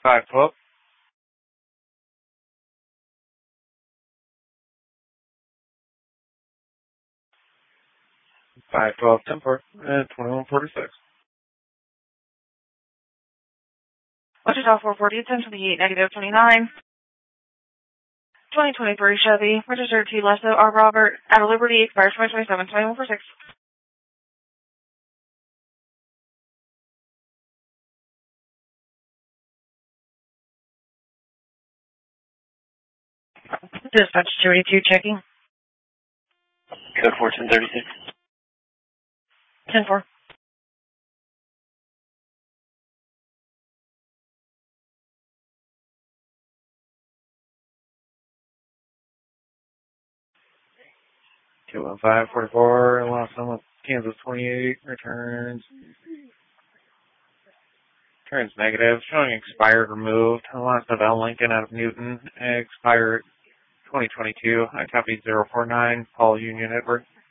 512. 512 10-4 and 2146. Wichita 440, 1028, negative 29. 2023 Chevy, registered to Lesso R. Robert, out of Liberty, expires 2027, 2146. Dispatch 282 checking. Code 1436. 10-4. Two one 544, last time with Kansas 28, returns negative, showing expired removed. Last of L. Lincoln out of Newton, expired 2022. I copied 049, Paul Union Edward.